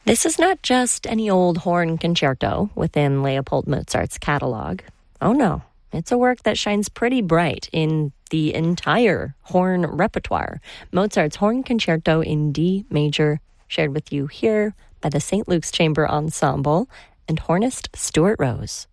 This is not just any old horn concerto within Leopold Mozart's catalog. Oh no, it's a work that shines pretty bright in the entire horn repertoire. Mozart's Horn Concerto in D major, shared with you here by the St. Luke's Chamber Ensemble and hornist Stuart Rose.